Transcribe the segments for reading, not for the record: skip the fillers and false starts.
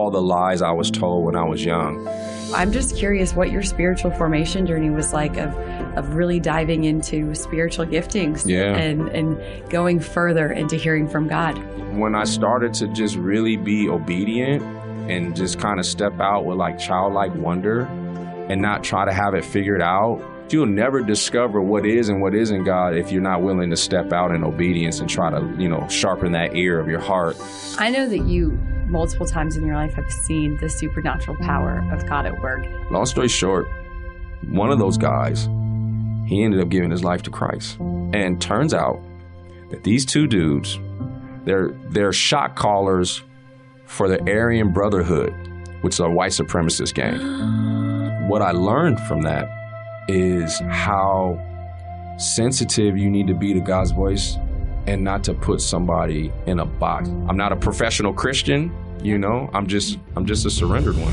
all the lies I was told when I was young. I'm just curious what your spiritual formation journey was like of really diving into spiritual giftings and going further into hearing from God. When I started to just really be obedient and just kind of step out with like childlike wonder and not try to have it figured out, you'll never discover what is and what isn't God if you're not willing to step out in obedience and try to, sharpen that ear of your heart. I know that you multiple times in your life have seen the supernatural power of God at work. Long story short, one of those guys, he ended up giving his life to Christ. And turns out that these two dudes, they're shot callers for the Aryan Brotherhood, which is a white supremacist gang. What I learned from that is how sensitive you need to be to God's voice and not to put somebody in a box. I'm not a professional Christian, I'm just a surrendered one.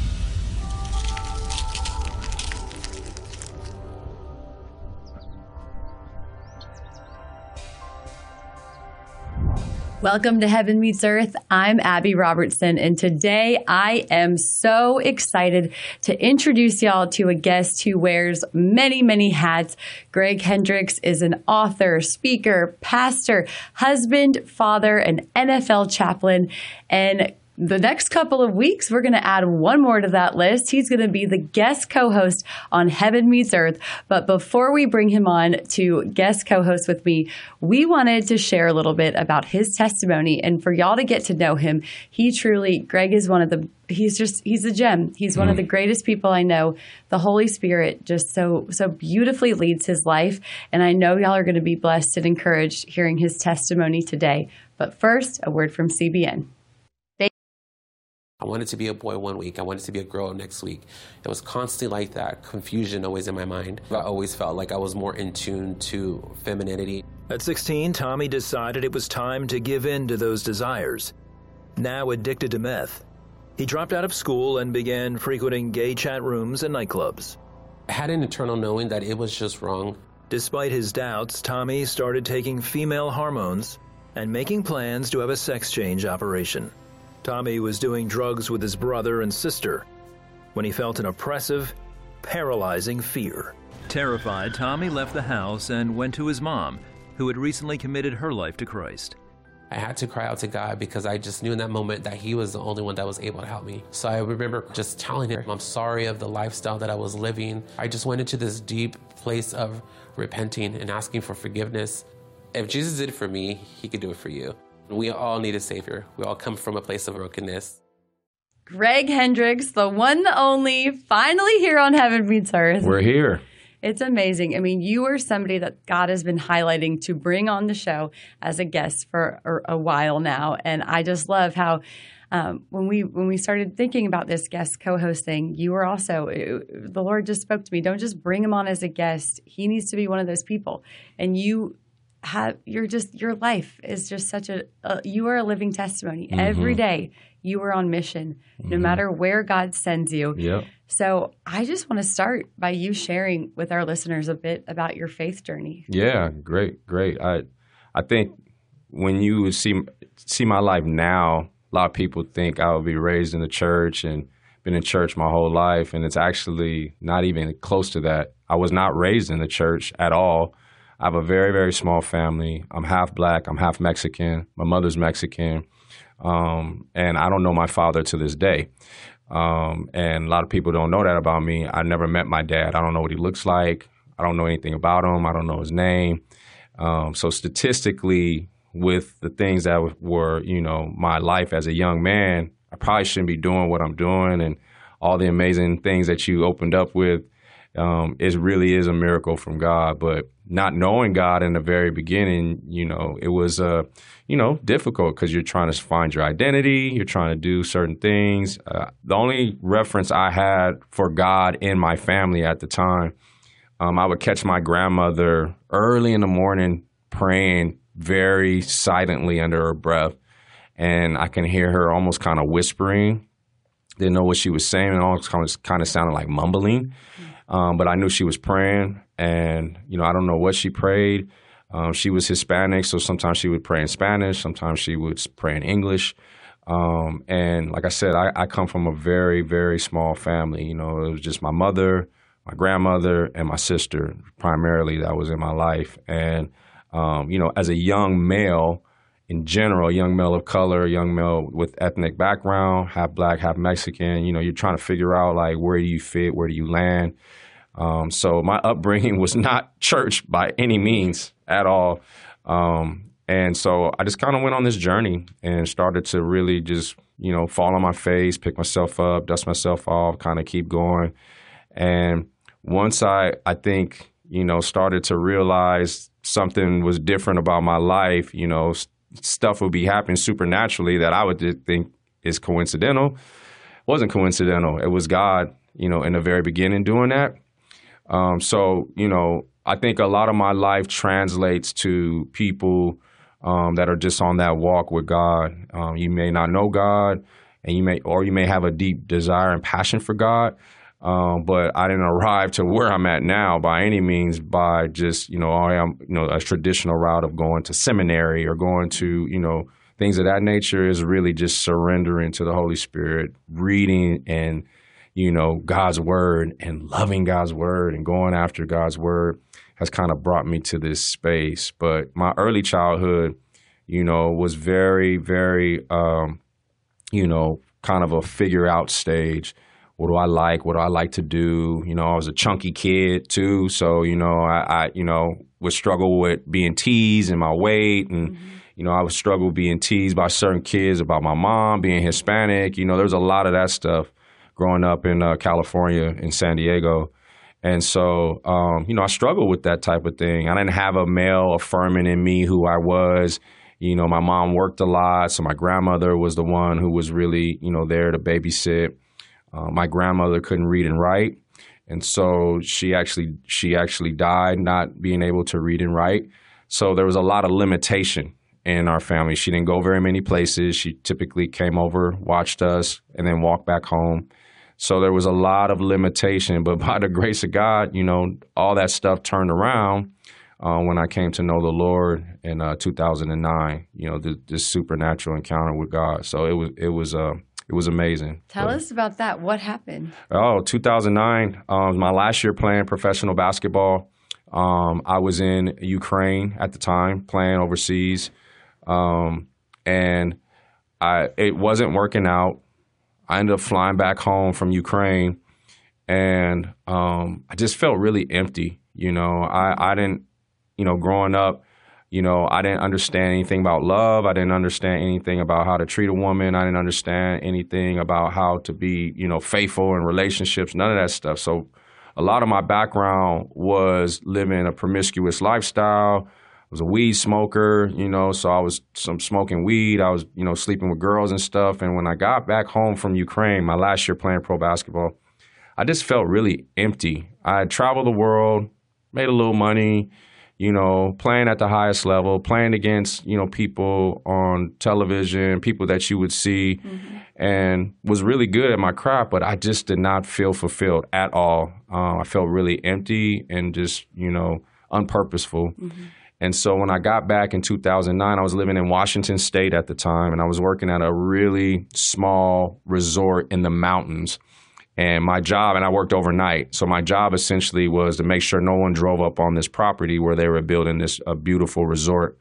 Welcome to Heaven Meets Earth. I'm Abby Robertson, and today I am so excited to introduce y'all to a guest who wears many, many hats. Greg Hendricks is an author, speaker, pastor, husband, father, and NFL chaplain, and the next couple of weeks, we're going to add one more to that list. He's going to be the guest co-host on Heaven Meets Earth. But before we bring him on to guest co-host with me, we wanted to share a little bit about his testimony. And for y'all to get to know him, Greg is he's a gem. He's one of the greatest people I know. The Holy Spirit just so beautifully leads his life. And I know y'all are going to be blessed and encouraged hearing his testimony today. But first, a word from CBN. I wanted to be a boy one week. I wanted to be a girl next week. It was constantly like that, confusion always in my mind. I always felt like I was more in tune to femininity. At 16, Tommy decided it was time to give in to those desires. Now addicted to meth, he dropped out of school and began frequenting gay chat rooms and nightclubs. I had an internal knowing that it was just wrong. Despite his doubts, Tommy started taking female hormones and making plans to have a sex change operation. Tommy was doing drugs with his brother and sister when he felt an oppressive, paralyzing fear. Terrified, Tommy left the house and went to his mom, who had recently committed her life to Christ. I had to cry out to God because I just knew in that moment that He was the only one that was able to help me. So I remember just telling her, I'm sorry of the lifestyle that I was living. I just went into this deep place of repenting and asking for forgiveness. If Jesus did it for me, He could do it for you. We all need a Savior. We all come from a place of brokenness. Greg Hendricks, the one, the only, finally here on Heaven Meets Earth. We're here. It's amazing. I mean, you are somebody that God has been highlighting to bring on the show as a guest for a while now. And I just love how when we started thinking about this guest co-hosting, you were also, the Lord just spoke to me, don't just bring him on as a guest. He needs to be one of those people. And your life is just such you are a living testimony. Mm-hmm. Every day you are on mission, no matter where God sends you. Yep. So I just want to start by you sharing with our listeners a bit about your faith journey. Yeah, great. I think when you see my life now, a lot of people think I would be raised in the church and been in church my whole life, and it's actually not even close to that. I was not raised in the church at all. I have a very, very small family. I'm half black. I'm half Mexican. My mother's Mexican. And I don't know my father to this day. And a lot of people don't know that about me. I never met my dad. I don't know what he looks like. I don't know anything about him. I don't know his name. So statistically, with the things that were, my life as a young man, I probably shouldn't be doing what I'm doing, and all the amazing things that you opened up with. It really is a miracle from God. But not knowing God in the very beginning, it was, difficult because you're trying to find your identity. You're trying to do certain things. The only reference I had for God in my family at the time, I would catch my grandmother early in the morning praying very silently under her breath. And I can hear her almost kind of whispering. Didn't know what she was saying. It almost kind of sounded like mumbling. But I knew she was praying, and, I don't know what she prayed. She was Hispanic, so sometimes she would pray in Spanish. Sometimes she would pray in English. And like I said, I come from a very, very small family. You know, it was just my mother, my grandmother, and my sister primarily that was in my life. And, you know, as a young male, in general, a young male of color, a young male with ethnic background, half black, half Mexican, you know, you're trying to figure out, like, where do you fit? Where do you land? So my upbringing was not church by any means at all. And so I just kind of went on this journey and started to really just, you know, fall on my face, pick myself up, dust myself off, kind of keep going. And once I think, you know, started to realize something was different about my life, you know, stuff would be happening supernaturally that I would think is coincidental. Wasn't coincidental. It was God, you know, in the very beginning doing that. So, you know, I think a lot of my life translates to people that are just on that walk with God. You may not know God, and you may have a deep desire and passion for God, but I didn't arrive to where I'm at now by any means by just, you know, a traditional route of going to seminary or going to, you know, things of that nature. Is really just surrendering to the Holy Spirit, reading and, you know, God's word and loving God's word and going after God's word has kind of brought me to this space. But my early childhood, you know, was very, very, you know, kind of a figure out stage. What do I like? What do I like to do? You know, I was a chunky kid too. So, you know, I you know, would struggle with being teased and my weight. And, you know, I would struggle being teased by certain kids about my mom being Hispanic. You know, there's a lot of that stuff growing up in California, in San Diego. And so, you know, I struggled with that type of thing. I didn't have a male affirming in me who I was. You know, my mom worked a lot, so my grandmother was the one who was really, you know, there to babysit. My grandmother couldn't read and write, and so she actually died not being able to read and write. So there was a lot of limitation in our family. She didn't go very many places. She typically came over, watched us, and then walked back home. So there was a lot of limitation, but by the grace of God, you know, all that stuff turned around when I came to know the Lord in 2009. You know, this supernatural encounter with God. So it was amazing. Tell us about that. What happened? 2009 was my last year playing professional basketball. I was in Ukraine at the time, playing overseas, and it wasn't working out. I ended up flying back home from Ukraine, and I just felt really empty. You know, I didn't, you know, growing up, you know, I didn't understand anything about love. I didn't understand anything about how to treat a woman. I didn't understand anything about how to be, you know, faithful in relationships, none of that stuff. So a lot of my background was living a promiscuous lifestyle. I was a weed smoker, you know, so I was smoking weed. I was, you know, sleeping with girls and stuff. And when I got back home from Ukraine, my last year playing pro basketball, I just felt really empty. I had traveled the world, made a little money, you know, playing at the highest level, playing against, you know, people on television, people that you would see, and was really good at my craft, but I just did not feel fulfilled at all. I felt really empty and just, you know, unpurposeful. And so when I got back in 2009, I was living in Washington State at the time, and I was working at a really small resort in the mountains. And my job, and I worked overnight, so my job essentially was to make sure no one drove up on this property where they were building this beautiful resort.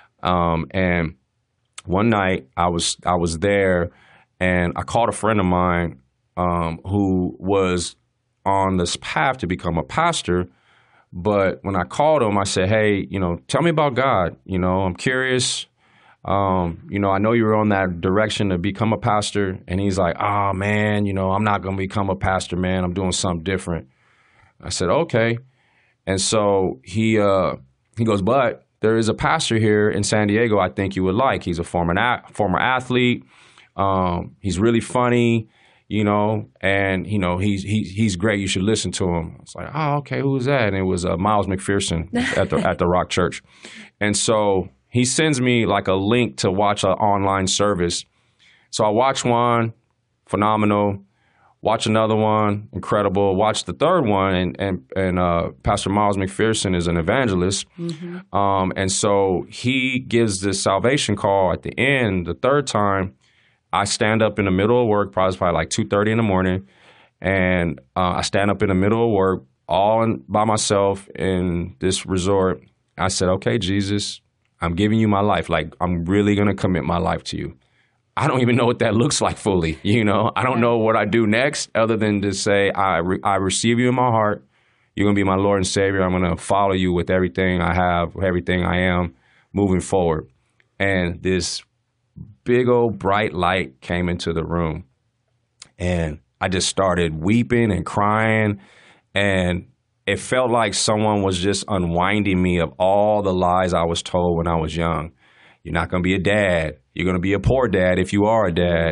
And one night I was there, and I called a friend of mine who was on this path to become a pastor. But when I called him, I said, hey, you know, tell me about God. You know, I'm curious. You know, I know you were on that direction to become a pastor. And he's like, oh, man, you know, I'm not going to become a pastor, man. I'm doing something different. I said, okay. And so he goes, but there is a pastor here in San Diego I think you would like. He's a former athlete. He's really funny. You know, and, you know, he's great. You should listen to him. It's like, oh, okay, who was that? And it was Miles McPherson at the Rock Church. And so he sends me like a link to watch an online service. So I watch one, phenomenal. Watch another one, incredible. Watch the third one, and Pastor Miles McPherson is an evangelist. And so he gives this salvation call at the end, the third time. I stand up in the middle of work, probably like 2:30 in the morning, and I stand up in the middle of work by myself in this resort. I said, okay, Jesus, I'm giving you my life. Like, I'm really going to commit my life to you. I don't even know what that looks like fully, I don't know what I do next other than to say, I receive you in my heart. You're going to be my Lord and Savior. I'm going to follow you with everything I have, everything I am moving forward. And this big old bright light came into the room. And I just started weeping and crying. And it felt like someone was just unwinding me of all the lies I was told when I was young. You're not going to be a dad. You're going to be a poor dad if you are a dad.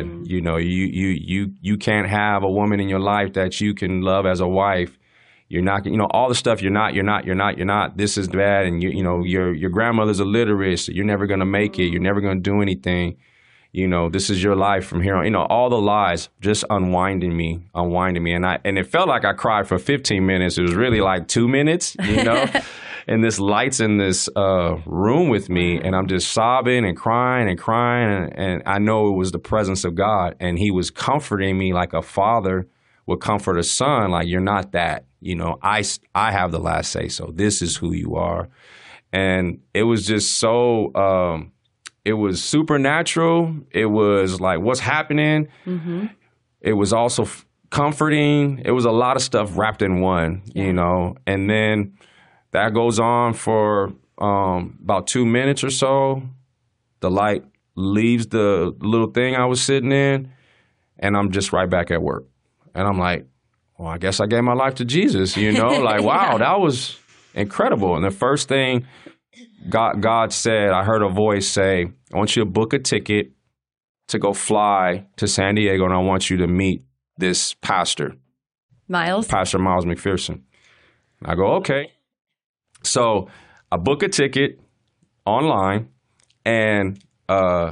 You can't have a woman in your life that you can love as a wife. You're not, all the stuff you're not. This is bad, and your grandmother's illiterate, so you're never going to make it. You're never going to do anything. This is your life from here on. All the lies just unwinding me, and it felt like I cried for 15 minutes. It was really like 2 minutes, and this light's in this room with me, and I'm just sobbing and crying, and I know it was the presence of God, and He was comforting me like a father would comfort a son. Like, you're not that, I have the last say, so this is who you are. And it was just so, it was supernatural. It was like, what's happening? Mm-hmm. It was also comforting. It was a lot of stuff wrapped in one, and then that goes on for about 2 minutes or so. The light leaves the little thing I was sitting in, and I'm just right back at work. And I'm like, well, I guess I gave my life to Jesus, like, wow, that was incredible. And the first thing God said, I heard a voice say, I want you to book a ticket to go fly to San Diego, and I want you to meet this pastor. Pastor Miles McPherson. I go, okay. So I book a ticket online, and I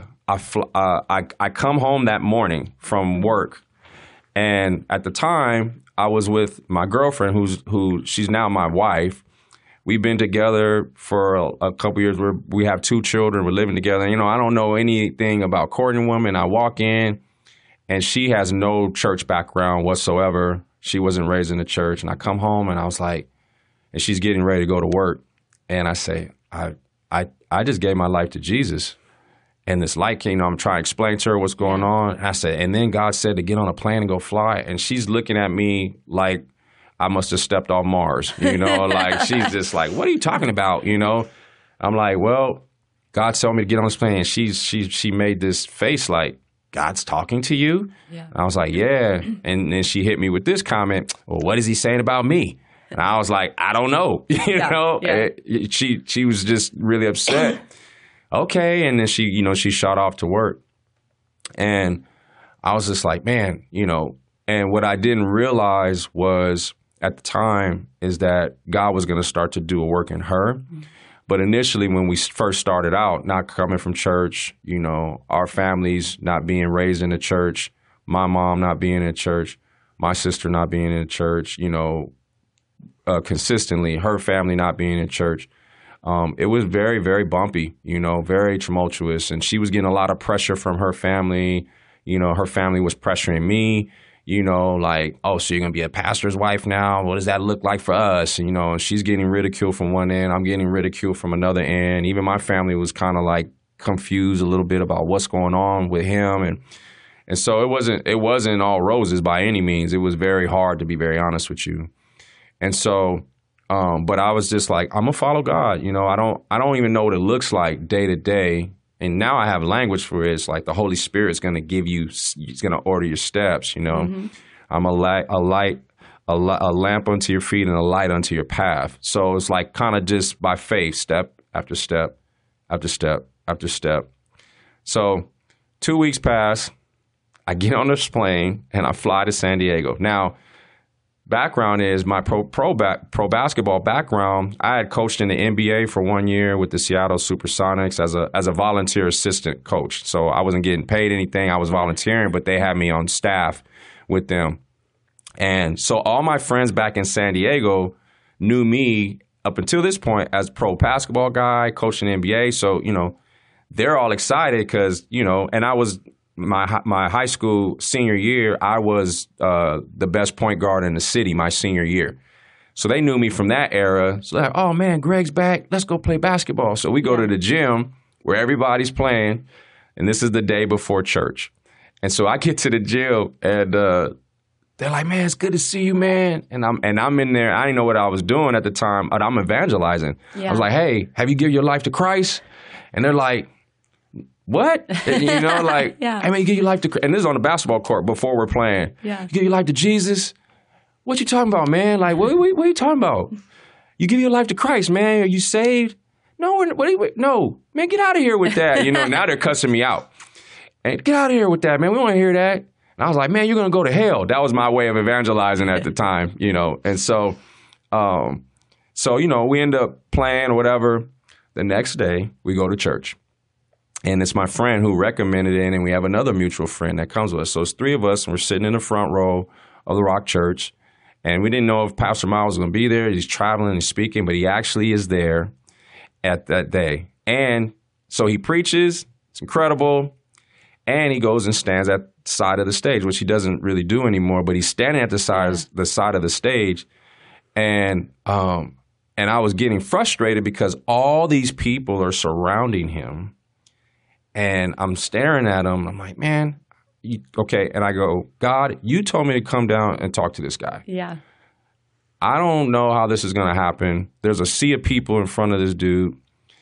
come home that morning from work. And at the time, I was with my girlfriend, who she's now my wife. We've been together for a couple years. We have 2 children. We're living together. I don't know anything about courting women. I walk in, and she has no church background whatsoever. She wasn't raised in the church. And I come home, and I was like, and she's getting ready to go to work. And I say, I just gave my life to Jesus. And this light came, I'm trying to explain to her what's going on. And I said, and then God said to get on a plane and go fly. And she's looking at me like I must have stepped off Mars, like she's just like, what are you talking about? I'm like, well, God told me to get on this plane. And she made this face like, God's talking to you? Yeah. And I was like, yeah. And then she hit me with this comment, well, what is he saying about me? And I was like, I don't know. Yeah. She was just really upset. Okay. And then she shot off to work. And I was just like, man, and what I didn't realize was at the time is that God was going to start to do a work in her. Mm-hmm. But initially, when we first started out, not coming from church, our families not being raised in the church, my mom not being in church, my sister not being in church, consistently, her family not being in church. It was very, very bumpy, very tumultuous. And she was getting a lot of pressure from her family. Her family was pressuring me, like, oh, so you're going to be a pastor's wife now? What does that look like for us? And, she's getting ridiculed from one end. I'm getting ridiculed from another end. Even my family was kind of like confused a little bit about what's going on with him. And so it wasn't all roses by any means. It was very hard, to be very honest with you. And so, but I was just like, I'm gonna follow God. I don't even know what it looks like day to day. And now I have language for it. It's like the Holy Spirit's gonna He's gonna order your steps. Mm-hmm. I'm a lamp unto your feet and a light unto your path. So it's like kind of just by faith, step after step after step after step. So 2 weeks pass. I get on this plane and I fly to San Diego. Now, background is my pro basketball background. I had coached in the NBA for 1 year with the Seattle Supersonics as a volunteer assistant coach. So I wasn't getting paid anything. I was volunteering, but they had me on staff with them. And so all my friends back in San Diego knew me up until this point as pro basketball guy, coaching the NBA. So, they're all excited because, and I was my high school senior year, I was the best point guard in the city my senior year. So they knew me from that era. So they're like, oh, man, Greg's back. Let's go play basketball. So we go to the gym where everybody's playing, and this is the day before church. And so I get to the gym, and they're like, man, it's good to see you, man. And I'm in there. I didn't know what I was doing at the time, but I'm evangelizing. Yeah. I was like, hey, have you given your life to Christ? And they're like, what? And, you know, like, hey, man, you give your life to Christ. And this is on the basketball court before we're playing. Yeah. You give your life to Jesus? What you talking about, man? Like, what are you talking about? You give your life to Christ, man. Are you saved? No, no, man, get out of here with that. You know, now they're cussing me out. And get out of here with that, man. We don't want to hear that. And I was like, man, you're going to go to hell. That was my way of evangelizing at the time, you know. And so, you know, we end up playing or whatever. The next day, we go to church. And it's my friend who recommended it, and we have another mutual friend that comes with us. So it's three of us, and we're sitting in the front row of the Rock Church. And we didn't know if Pastor Miles was going to be there. He's traveling and speaking, but he actually is there at that day. And so he preaches. It's incredible. And he goes and stands at the side of the stage, which he doesn't really do anymore, but he's standing at the side of the stage. And I was getting frustrated because all these people are surrounding him. And I'm staring at him. I'm like, man, okay. And I go, God, you told me to come down and talk to this guy. Yeah. I don't know how this is going to happen. There's a sea of people in front of this dude.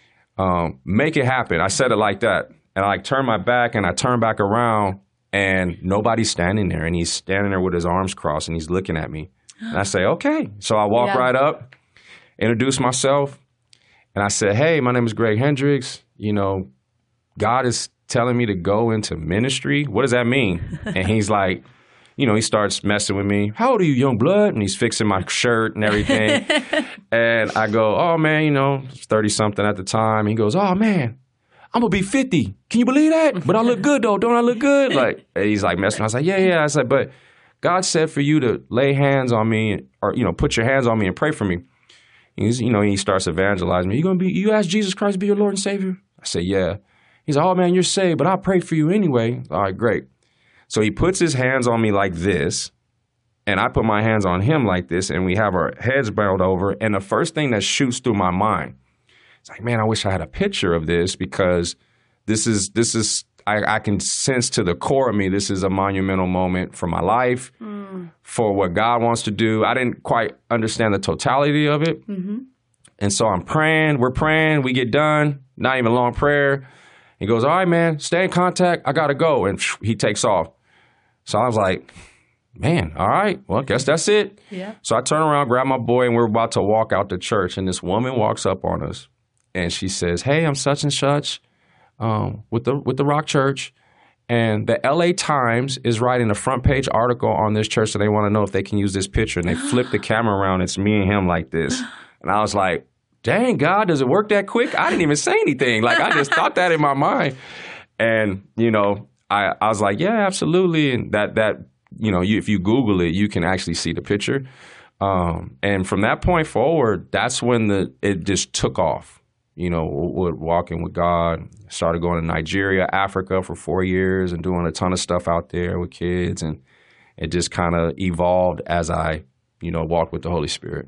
Make it happen. I said it like that. And I turn my back and I turn back around and nobody's standing there. And he's standing there with his arms crossed and he's looking at me. And I say, okay. So I walk right up, introduce myself. And I said, hey, my name is Greg Hendricks. You know, God is telling me to go into ministry. What does that mean? And he's like, you know, he starts messing with me. How old are you, young blood? And he's fixing my shirt and everything. And I go, oh, man, you know, 30-something at the time. He goes, oh, man, I'm going to be 50. Can you believe that? But I look good, though. Don't I look good? Like, and he's like messing. I was like, yeah. I said, but God said for you to lay hands on me or, you know, put your hands on me and pray for me. He's, you know, he starts evangelizing me. You ask Jesus Christ to be your Lord and Savior? I said, yeah. He's like, oh, man, you're saved, but I'll pray for you anyway. All right, great. So he puts his hands on me like this, and I put my hands on him like this, and we have our heads bowed over. And the first thing that shoots through my mind, it's like, man, I wish I had a picture of this because this is I can sense to the core of me, this is a monumental moment for my life, for what God wants to do. I didn't quite understand the totality of it. Mm-hmm. And so I'm praying, we're praying, we get done, not even a long prayer. He goes, all right, man, stay in contact. I got to go. And he takes off. So I was like, man, all right, well, I guess that's it. Yeah. So I turn around, grab my boy, and we're about to walk out the church. And this woman walks up on us, and she says, hey, I'm such and such with the Rock Church. And the LA Times is writing a front page article on this church, so they want to know if they can use this picture. And they flip the camera around. It's me and him like this. And I was like, dang, God, does it work that quick? I didn't even say anything. Like, I just thought that in my mind. And, you know, I was like, yeah, absolutely. And that you know, if you Google it, you can actually see the picture. And from that point forward, that's when it just took off, you know, walking with God. Started going to Nigeria, Africa for 4 years and doing a ton of stuff out there with kids. And it just kind of evolved as I, you know, walked with the Holy Spirit.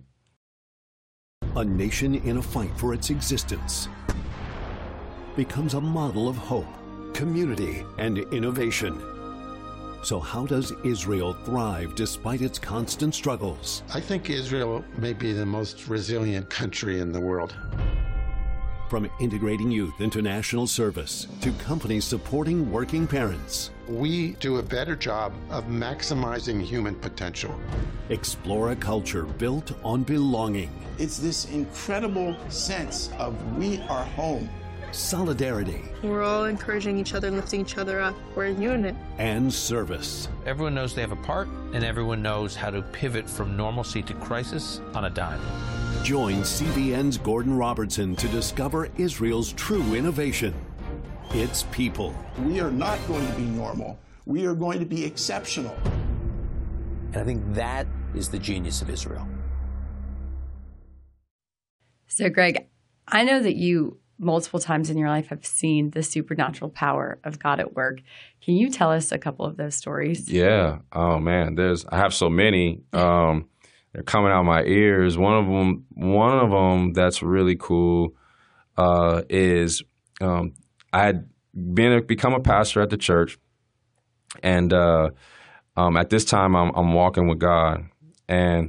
A nation in a fight for its existence becomes a model of hope, community, and innovation. So how does Israel thrive despite its constant struggles? I think Israel may be the most resilient country in the world. From integrating youth into national service to companies supporting working parents, we do a better job of maximizing human potential. Explore a culture built on belonging. It's this incredible sense of we are home. Solidarity. We're all encouraging each other, lifting each other up. We're a unit. And service. Everyone knows they have a part, and everyone knows how to pivot from normalcy to crisis on a dime. Join CBN's Gordon Robertson to discover Israel's true innovation. Its people. We are not going to be normal. We are going to be exceptional. And I think that is the genius of Israel. So, Greg, I know that you multiple times in your life have seen the supernatural power of God at work. Can you tell us a couple of those stories? Yeah. Oh man, I have so many. They're coming out my ears. One of them that's really cool is I had become a pastor at the church, and at this time I'm walking with God, and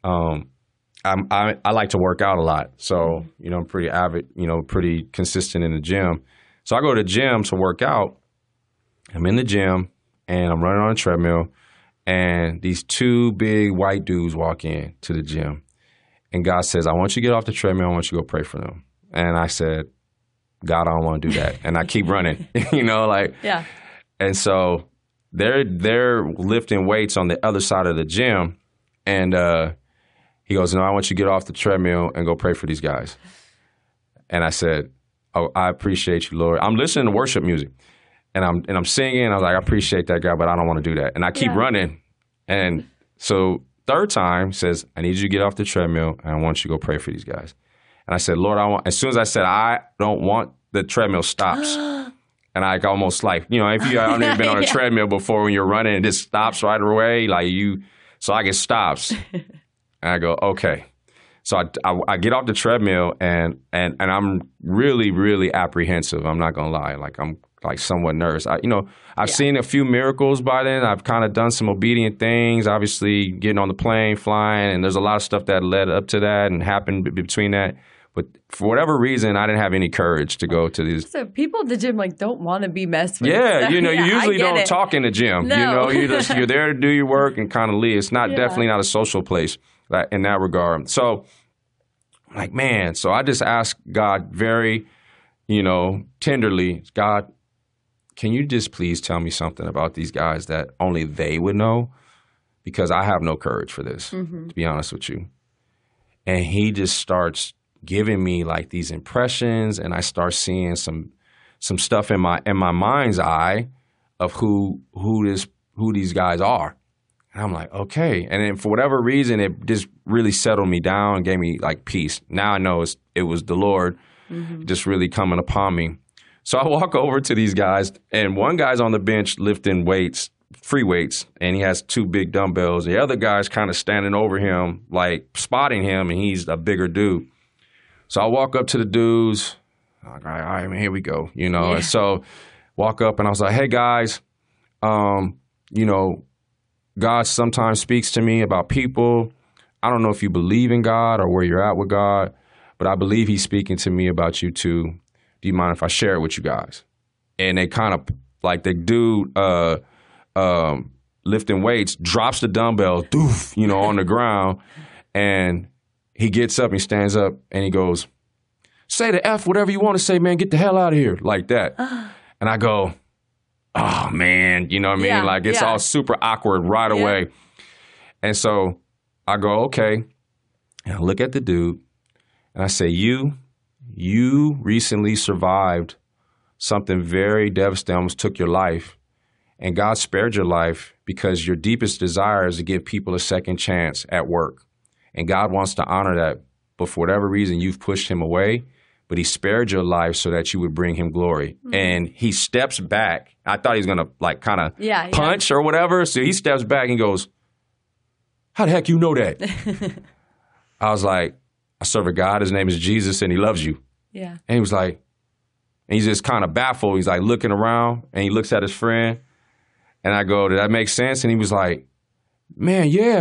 I like to work out a lot. So I'm pretty avid, pretty consistent in the gym. So I go to the gym to work out. I'm in the gym and I'm running on a treadmill, and these two big white dudes walk in to the gym, and God says, "I want you to get off the treadmill. I want you to go pray for them." And I said, "God, I don't want to do that." And I keep running, Yeah. And so they're lifting weights on the other side of the gym, and he goes, "No, I want you to get off the treadmill and go pray for these guys." And I said, "Oh, I appreciate you, Lord." I'm listening to worship music, and I'm singing. I was like, "I appreciate that, God, but I don't want to do that." And I keep running. And so third time says, "I need you to get off the treadmill, and I want you to go pray for these guys." And I said, "Lord, as soon as I said, I don't want," the treadmill stops. And I almost if you haven't even been on a treadmill before, when you're running, it just stops right away. So I get stops. And I go, "Okay." So I get off the treadmill, and I'm really, really apprehensive. I'm not going to lie. I'm somewhat nervous. I've seen a few miracles by then. I've kind of done some obedient things, obviously getting on the plane, flying, and there's a lot of stuff that led up to that and happened between that. But for whatever reason, I didn't have any courage to go to these. So people at the gym don't want to be messed with. Yeah, you usually don't talk in the gym. No. You're there to do your work and kind of leave. It's definitely not a social place in that regard. So man, so I just asked God very, tenderly, "God, can you just please tell me something about these guys that only they would know? Because I have no courage for this, to be honest with you." And he just starts giving me these impressions, and I start seeing some stuff in my mind's eye of who these guys are. And I'm like, okay. And then for whatever reason, it just really settled me down and gave me peace. Now I know it was the Lord just really coming upon me. So I walk over to these guys, and one guy's on the bench lifting weights, free weights, and he has two big dumbbells. The other guy's kind of standing over him, spotting him, and he's a bigger dude. So I walk up to the dudes. I'm like, all right, man, here we go. And so walk up, and I was like, "Hey, guys, God sometimes speaks to me about people. I don't know if you believe in God or where you're at with God, but I believe he's speaking to me about you too. Do you mind if I share it with you guys?" And they kind of, the dude lifting weights drops the dumbbell, doof, on the ground. And he gets up, he stands up, and he goes, "Say the F whatever you want to say, man. Get the hell out of here," like that. And I go, "Oh, man," you know what I mean? It's all super awkward right away. And so I go, "Okay." And I look at the dude, and I say, you recently survived something very devastating, almost took your life. And God spared your life because your deepest desire is to give people a second chance at work. And God wants to honor that. But for whatever reason, you've pushed him away. But he spared your life so that you would bring him glory. And he steps back. I thought he was going to kind of punch or whatever. So he steps back and goes, "How the heck you know that?" I was like, "I serve a God. His name is Jesus, and he loves you." Yeah. And he was like, and he's just kind of baffled. He's looking around, and he looks at his friend. And I go, "Did that make sense?" And he was like, "Man, yeah,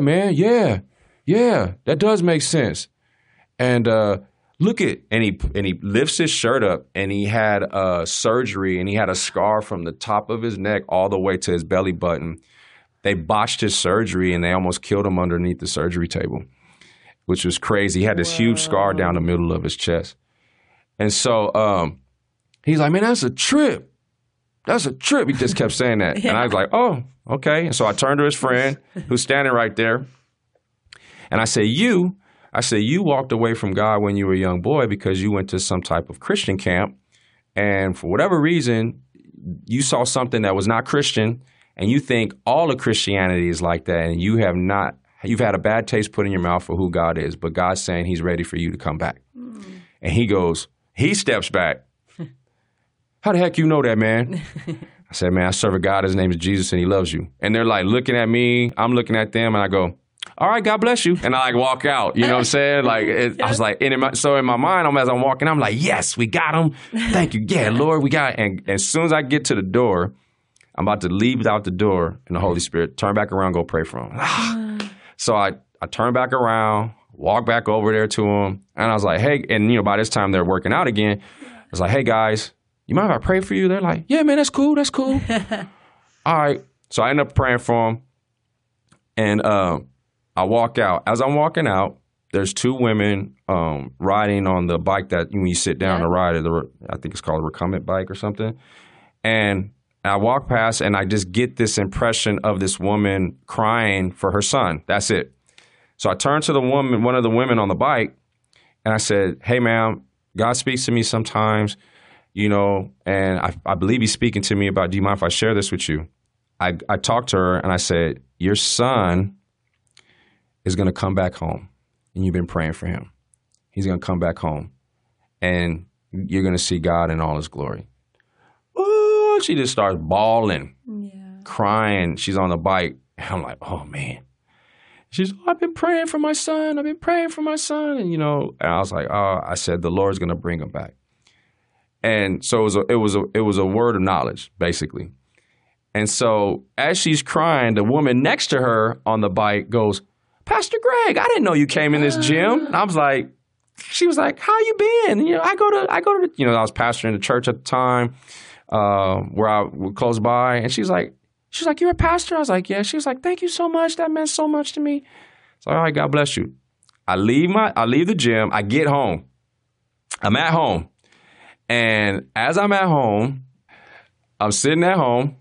that does make sense." And look at, and he lifts his shirt up, and he had surgery, and he had a scar from the top of his neck all the way to his belly button. They botched his surgery, and they almost killed him underneath the surgery table, which was crazy. He had this huge scar down the middle of his chest. And so he's like, "Man, that's a trip. That's a trip." He just kept saying that. And I was like, "Oh, okay." And so I turned to his friend who's standing right there, and I say, you walked away from God when you were a young boy because you went to some type of Christian camp, and for whatever reason, you saw something that was not Christian, and you think all of Christianity is like that, and you've had a bad taste put in your mouth for who God is, but God's saying he's ready for you to come back." And he goes, He steps back. How the heck you know that, man? I said, man, I serve a God. His name is Jesus, and he loves you. And they're like looking at me. I'm looking at them, and I go, all right, God bless you. And I like walk out. You know what I'm saying? Like I was like, in my mind, as I'm walking, I'm like, yes, we got him. Thank you. Yeah, Lord, we got it. And as soon as I get to the door, I'm about to leave out the door, and the Holy Spirit turn back around, go pray for him. So I turn back around, walk back over there to him, and I was like, hey, and by this time they're working out again. I was like, hey guys, you mind if I pray for you? They're like, yeah, man, that's cool. All right. So I end up praying for him, and I walk out. As I'm walking out, there's two women riding on the bike that when you sit down to ride, I think it's called a recumbent bike or something. And I walk past, and I just get this impression of this woman crying for her son. That's it. So I turned to one of the women on the bike, and I said, hey, ma'am, God speaks to me sometimes, and I believe he's speaking to me about, do you mind if I share this with you? I talked to her, and I said, your son is going to come back home, and you've been praying for him. He's going to come back home, and you're going to see God in all his glory. Oh, she just starts bawling, crying. She's on the bike. And I'm like, oh, man. She's, I've been praying for my son. And, and I was like, I said, the Lord's going to bring him back. And so it was a word of knowledge, basically. And so as she's crying, the woman next to her on the bike goes, Pastor Greg, I didn't know you came in this gym. And I was like, she was like, how you been? I go to, I was pastoring the church at the time where I would close by. And she's like, you're a pastor? I was like, yeah. She was like, thank you so much. That meant so much to me. So, all right, God bless you. I leave the gym. I get home. I'm at home. And as I'm at home, I'm sitting at home,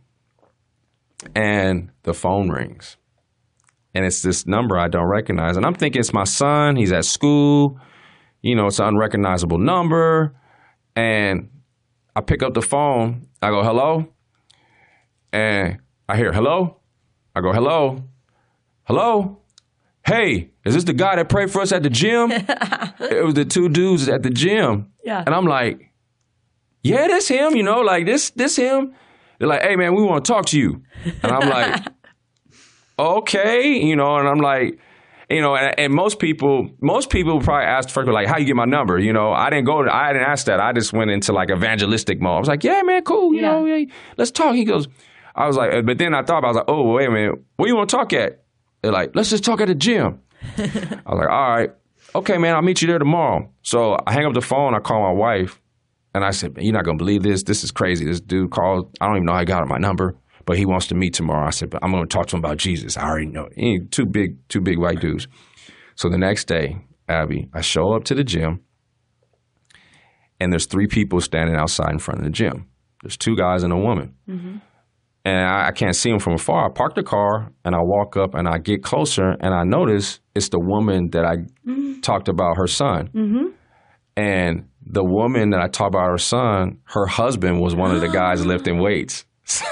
and the phone rings. And it's this number I don't recognize. And I'm thinking it's my son. He's at school. It's an unrecognizable number. And I pick up the phone. I go, hello? And I hear, hello? I go, hello? Hello? Hey, is this the guy that prayed for us at the gym? It was the two dudes at the gym. Yeah. And I'm like, yeah, that's him, this him. They're like, hey, man, we want to talk to you. And I'm like, okay, and I'm like, and most people probably ask first, like, how you get my number? I didn't ask that. I just went into like evangelistic mode. I was like, yeah, man, cool. Let's talk. He goes, I was like, but then I thought about it. I was like, oh, wait a minute. Where you want to talk at? They're like, let's just talk at the gym. I was like, all right. Okay, man, I'll meet you there tomorrow. So I hang up the phone. I call my wife. And I said, you're not going to believe this. This is crazy. This dude called. I don't even know how he got my number, but he wants to meet tomorrow. I said, but I'm going to talk to him about Jesus. I already know. Two big white dudes. So the next day, Abby, I show up to the gym, and there's three people standing outside in front of the gym. There's two guys and a woman. Mm-hmm. And I can't see them from afar. I park the car, and I walk up, and I get closer, and I notice it's the woman that I talked about her son. Mm-hmm. And the woman that I talked about her son, her husband was one of the guys lifting weights.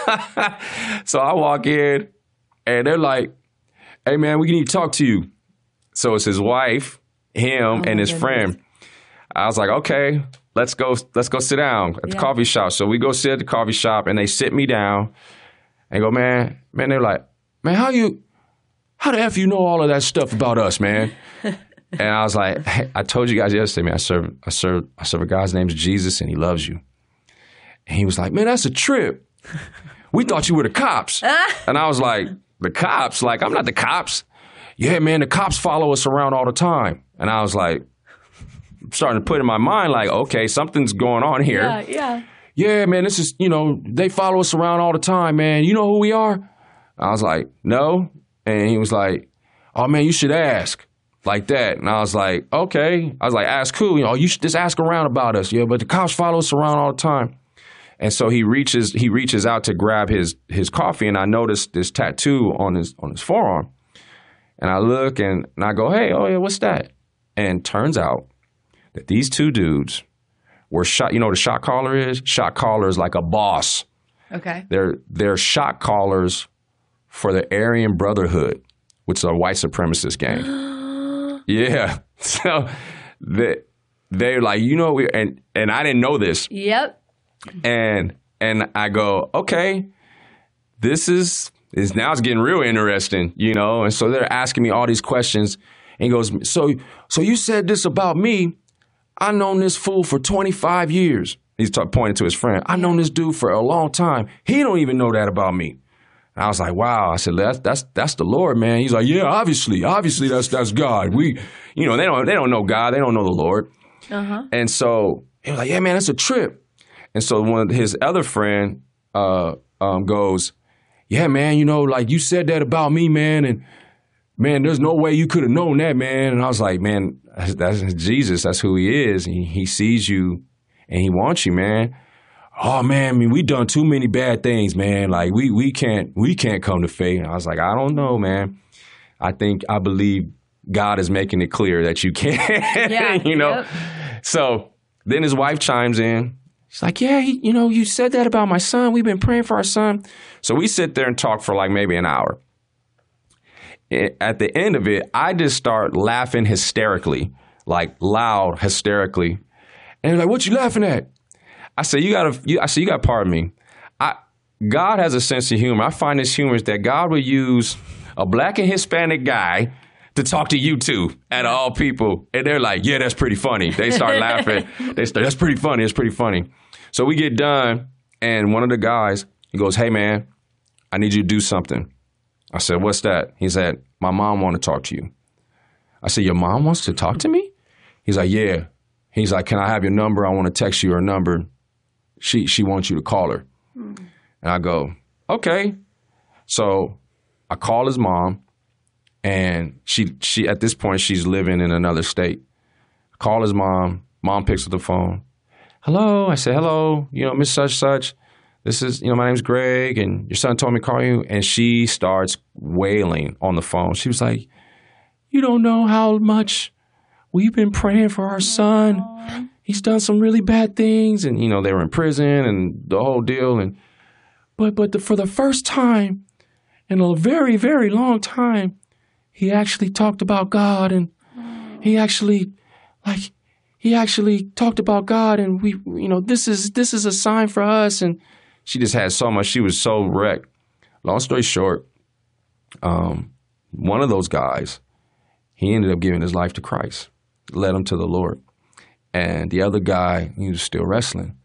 So I walk in, and they're like, hey, man, we need to talk to you. So it's his wife, him, and his friend. I was like, okay, let's go sit down at the coffee shop. So we go sit at the coffee shop, and they sit me down and go, man, they're like, man, how the F you know all of that stuff about us, man? And I was like, hey, I told you guys yesterday, man, I serve a guy's name's Jesus, and he loves you. And he was like, man, that's a trip. We thought you were the cops. And I was like, the cops? Like, I'm not the cops. Yeah, man, the cops follow us around all the time. And I was like, starting to put in my mind, like, okay, something's going on here. Yeah, man, this is, they follow us around all the time, man. You know who we are? I was like, no. And he was like, oh, man, you should ask. Like that. And I was like, okay. I was like, ask who? You should just ask around about us. Yeah, but the cops follow us around all the time. And so he reaches out to grab his coffee, and I noticed this tattoo on his forearm. And I look and I go, hey, oh yeah, what's that? And turns out that these two dudes were shot. You know what a shot caller is? Shot caller is like a boss. Okay. They're shot callers for the Aryan Brotherhood, which is a white supremacist gang. Yeah. So they're like, and I didn't know this. Yep. And I go, okay, this is now it's getting real interesting, And so they're asking me all these questions. And he goes, so you said this about me. I've known this fool for 25 years. He's pointing to his friend. I've known this dude for a long time. He don't even know that about me. And I was like, wow. I said, that's the Lord, man. He's like, yeah, obviously that's God. We, they don't know God. They don't know the Lord. Uh-huh. And so he was like, yeah, man, that's a trip. And so one of his other friend goes, yeah, man, like you said that about me, man. And man, there's no way you could have known that, man. And I was like, man, that's Jesus. That's who he is. He sees you and he wants you, man. Oh, man, I mean, we done too many bad things, man. Like we can't come to faith. And I was like, I don't know, man. I believe God is making it clear that you can, Yep. So then his wife chimes in. She's like, yeah, you said that about my son. We've been praying for our son. So we sit there and talk for like maybe an hour. At the end of it, I just start laughing hysterically, like loud, hysterically. And they're like, what you laughing at? I said, you got to pardon me. God has a sense of humor. I find this humorous that God would use a black and Hispanic guy to talk to you two, out of all people. And they're like, yeah, that's pretty funny. They start laughing. That's pretty funny. It's pretty funny. So we get done, and one of the guys, he goes, hey, man, I need you to do something. I said, what's that? He said, my mom want to talk to you. I said, your mom wants to talk to me? He's like, yeah. He's like, can I have your number? I want to text you her number. She wants you to call her. And I go, okay. So I call his mom. And she at this point, she's living in another state. I call his mom. Mom picks up the phone. Hello. I say, hello, Miss Such. This is, my name's Greg, and your son told me to call you. And she starts wailing on the phone. She was like, you don't know how much we've been praying for our son. Aww. He's done some really bad things. And, they were in prison and the whole deal. And but for the first time in a very, very long time, he actually talked about God, and he actually talked about God, and we, this is a sign for us. And she just had so much. She was so wrecked. Long story short, one of those guys, he ended up giving his life to Christ, led him to the Lord. And the other guy, he was still wrestling.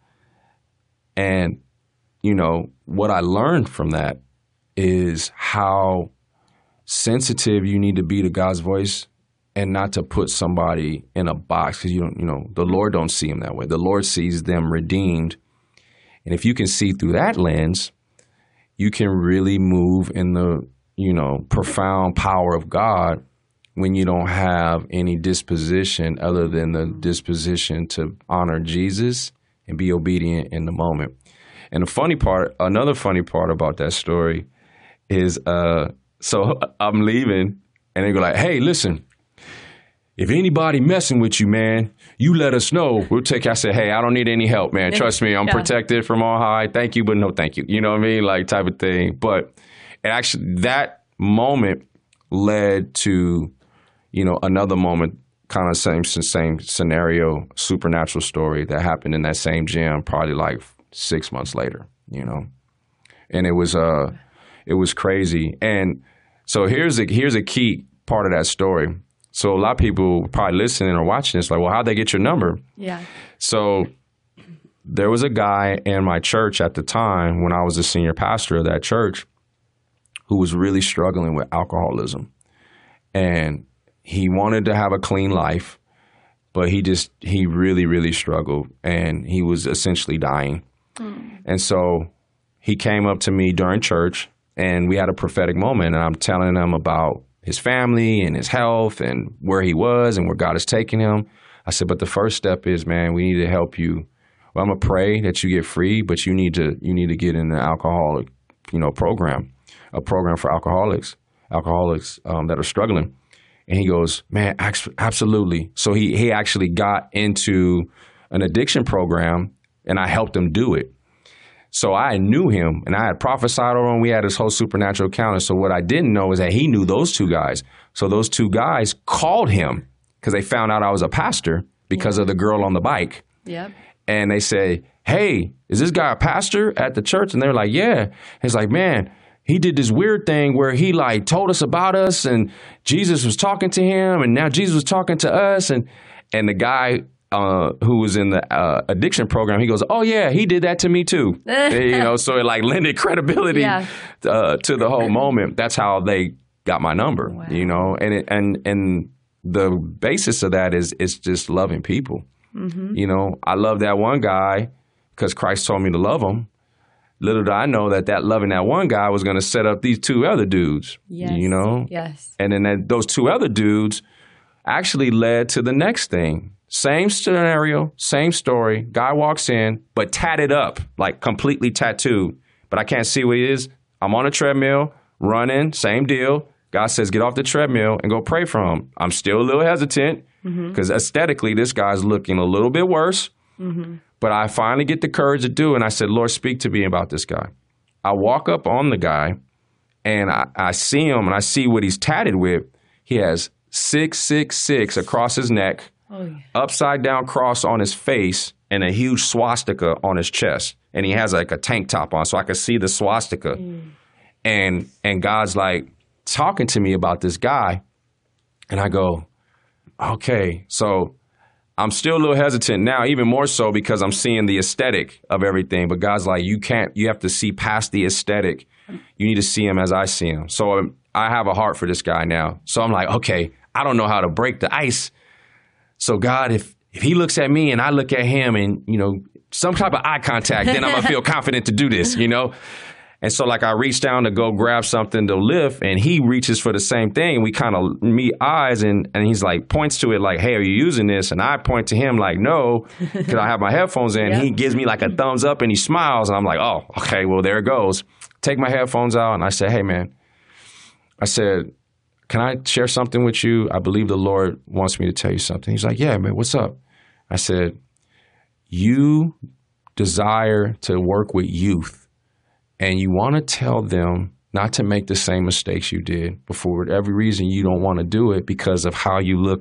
And, what I learned from that is how sensitive you need to be to God's voice and not to put somebody in a box, because the Lord don't see them that way. The Lord sees them redeemed. And if you can see through that lens, you can really move in the, profound power of God when you don't have any disposition other than the disposition to honor Jesus and be obedient in the moment. And another funny part about that story is, so I'm leaving, and they go like, hey, listen, if anybody messing with you, man, you let us know. We'll take you. I said, hey, I don't need any help, man. Trust me, I'm protected from on high. Thank you, but no thank you. You know what I mean? Like type of thing. But actually, that moment led to, another moment, kind of same scenario, supernatural story that happened in that same gym probably like 6 months later, And it was crazy. And so here's a key part of that story. So a lot of people probably listening or watching this like, well, how'd they get your number? Yeah. So there was a guy in my church at the time when I was the senior pastor of that church who was really struggling with alcoholism. And he wanted to have a clean life, but he really, really struggled. And he was essentially dying. And so he came up to me during church, and we had a prophetic moment, and I'm telling him about his family and his health and where he was and where God is taking him. I said, but the first step is, man, we need to help you. Well, I'm going to pray that you get free, but you need to get in an alcoholic, program, a program for alcoholics that are struggling. And he goes, man, absolutely. So he actually got into an addiction program, and I helped him do it. So I knew him, and I had prophesied over him. We had this whole supernatural encounter. So what I didn't know is that he knew those two guys. So those two guys called him because they found out I was a pastor. because of the girl on the bike. Yep. And they say, hey, is this guy a pastor at the church? And they're like, yeah. He's like, man, he did this weird thing where he like told us about us and Jesus was talking to him and now Jesus was talking to us. And the guy who was in the addiction program, he goes, oh, yeah, he did that to me, too. So it like lended credibility to the whole moment. That's how they got my number, and the basis of that is just loving people. Mm-hmm. I love that one guy because Christ told me to love him. Little did I know that loving that one guy was going to set up these two other dudes, Yes. And then those two other dudes actually led to the next thing. Same scenario, same story. Guy walks in, but tatted up, like completely tattooed. But I can't see what he is. I'm on a treadmill, running, same deal. God says, get off the treadmill and go pray for him. I'm still a little hesitant because aesthetically, this guy's looking a little bit worse. Mm-hmm. But I finally get the courage to do it. And I said, Lord, speak to me about this guy. I walk up on the guy and I see him and I see what he's tatted with. He has 666 across his neck. Oh, yeah. Upside down cross on his face and a huge swastika on his chest. And he has like a tank top on so I could see the swastika. And God's like talking to me about this guy. And I go, okay. So I'm still a little hesitant now, even more so because I'm seeing the aesthetic of everything. But God's like, you have to see past the aesthetic. You need to see him as I see him. So I have a heart for this guy now. So I'm like, okay, I don't know how to break the ice. So God, if he looks at me and I look at him and, some type of eye contact, then I'm going to feel confident to do this, And so like I reach down to go grab something to lift and he reaches for the same thing. We kind of meet eyes and he's like points to it like, hey, are you using this? And I point to him like, no, because I have my headphones in. Yep. He gives me like a thumbs up and he smiles. And I'm like, oh, okay, well, there it goes. Take my headphones out and I said, hey, man, I said, can I share something with you? I believe the Lord wants me to tell you something. He's like, yeah, man, what's up? I said, you desire to work with youth and you want to tell them not to make the same mistakes you did, but for whatever reason you don't want to do it because of how you look,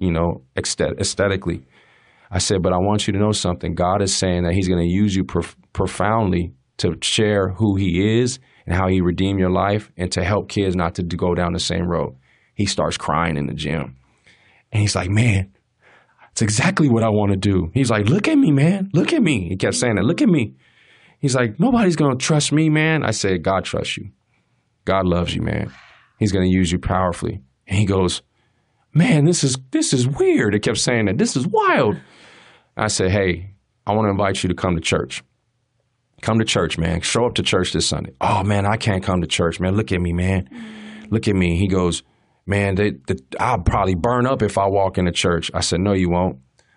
aesthetically. I said, but I want you to know something. God is saying that he's going to use you profoundly to share who he is and how he redeemed your life and to help kids not to go down the same road. He starts crying in the gym. And he's like, man, it's exactly what I want to do. He's like, look at me, man. Look at me. He kept saying that. Look at me. He's like, nobody's going to trust me, man. I said, God trusts you. God loves you, man. He's going to use you powerfully. And he goes, man, this is weird. He kept saying that. This is wild. I said, hey, I want to invite you to come to church. Come to church, man. Show up to church this Sunday. Oh, man, I can't come to church, man. Look at me, man. Look at me. He goes, man, I'll probably burn up if I walk into church. I said, no, you won't.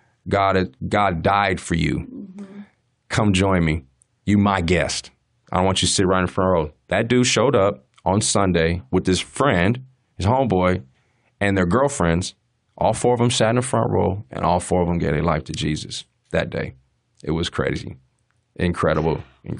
God died for you. Mm-hmm. Come join me. You my guest. I don't want you to sit right in front row. That dude showed up on Sunday with his friend, his homeboy, and their girlfriends. All four of them sat in the front row, and all four of them gave their life to Jesus that day. It was crazy. Incredible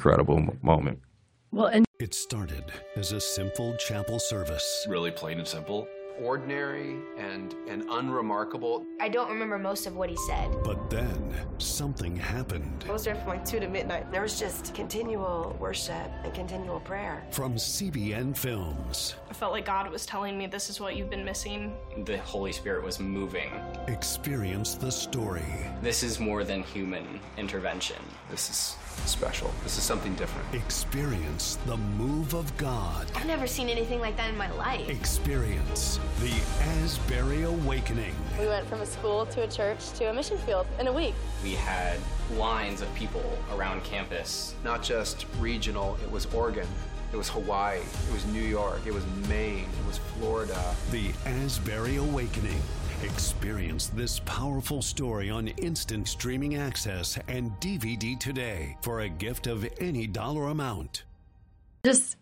moment. Well, and it started as a simple chapel service. Really plain and simple. Ordinary and unremarkable. I don't remember most of what he said. But then something happened. I was there from like 2 to midnight. There was just continual worship and continual prayer. From CBN Films. I felt like God was telling me this is what you've been missing. The Holy Spirit was moving. Experience the story. This is more than human intervention. This is special. This is something different. Experience the move of God. I've never seen anything like that in my life. Experience the Asbury Awakening. We went from a school to a church to a mission field in a week. We had lines of people around campus. Not just regional, it was Oregon. It was Hawaii, it was New York, it was Maine, it was Florida. The Asbury Awakening. Experience this powerful story on instant streaming access and DVD today for a gift of any dollar amount. Just